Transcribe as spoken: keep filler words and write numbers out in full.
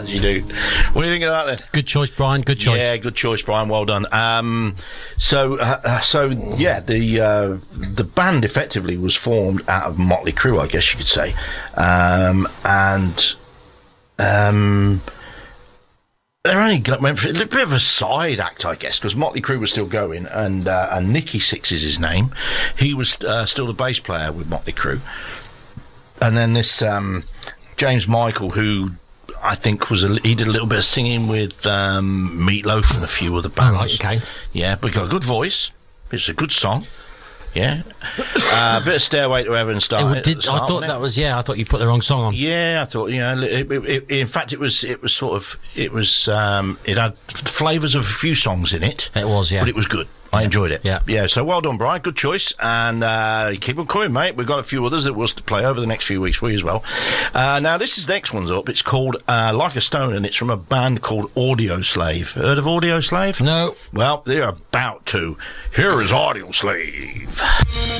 As you do. What do you think of that then? Good choice, Brian. Good choice. Yeah, good choice, Brian. Well done. Um, so, uh, so yeah, the uh, the band effectively was formed out of Motley Crue, I guess you could say, um, and um, they're only got, went for a little bit of a side act, I guess, because Motley Crue was still going, and uh, and Nicky Six is his name. He was uh, still the bass player with Motley Crue, and then this um, James Michael, who I think was a, he did a little bit of singing with um, Meatloaf and a few other bands. Oh, right, okay. Yeah, but he got a good voice. It's a good song. Yeah, uh, a bit of Stairway to Heaven start. It did, start, I thought that was yeah. I thought you put the wrong song on. Yeah, I thought you know. It, it, it, in fact, it was it was sort of it was um, it had flavours of a few songs in it. It was, yeah, but it was good. I enjoyed it. Yeah. Yeah, so well done, Brian. Good choice. And uh, keep them coming, mate. We've got a few others that we'll to play over the next few weeks for you as well. Uh, now, this is the next one's up. It's called uh, Like a Stone, and it's from a band called Audio Slave. Heard of Audio Slave? No. Well, they're about to. Here is Audio Slave.